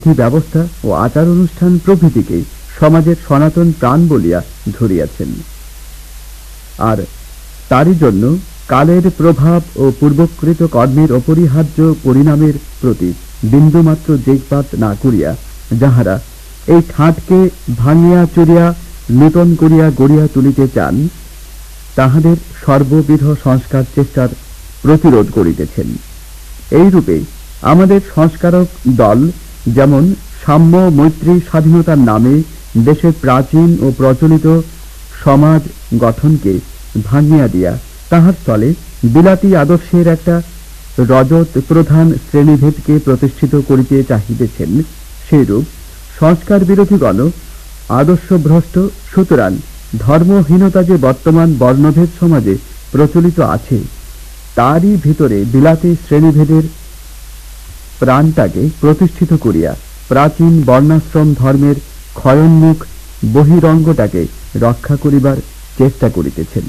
ব্যবস্থা ও আচার অনুষ্ঠান প্রভৃতিকে সমাজের সনাতন প্রাণ বলিয়া ধরিয়াছেন। আর তারই জন্য কালের প্রভাব ও পূর্বকৃত কর্মের অপরিহার্য পরিণামের প্রতি বিন্দুমাত্র দিকপাত না করিয়া যাহারা এই ঠাটকে ভাঙিয়া চুরিয়া নূতন করিয়া গড়িয়া তুলিতে চান, তাহাদের সর্ববিধ সংস্কার চেষ্টার প্রতিরোধ করিতেছেন। এইরূপে আমাদের সংস্কারক দল যেমন সাম্য, মৈত্রী, স্বাধীনতার নামে দেশের প্রাচীন ও প্রচলিত সমাজ গঠনকে ভাঙিয়া দিয়া তাহার স্থলে বিলাতী আদর্শের একটা রজত প্রধান শ্রেণীভেদকে প্রতিষ্ঠিত করিতে চাহিতেছেন, সেইরূপ সংস্কার বিরোধীগণ আদর্শভ্রষ্ট। সুতরাং ধর্মহীনতা যে বর্তমান বর্ণভেদ সমাজে প্রচলিত আছে, তারই ভিতরে বিলাতী শ্রেণীভেদের প্রাণটাকে প্রতিষ্ঠিত করিয়া প্রাচীন বর্ণাশ্রম ধর্মের ক্ষয়োন্মুখ বহিরঙ্গটাকে রক্ষা করিবার চেষ্টা করিতেছেন।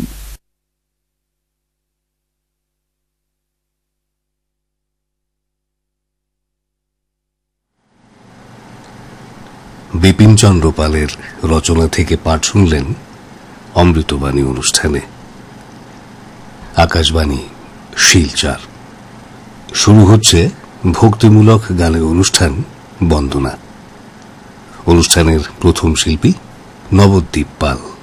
বিপিনচন্দ্র পালের রচনা থেকে পাঠ শুনলেন অমৃতবাণী অনুষ্ঠানে। আকাশবাণী শিলচর। শুরু হচ্ছে ভক্তিমূলক গানের অনুষ্ঠান বন্দনা। অনুষ্ঠানের প্রথম শিল্পী নবদ্বীপ পাল।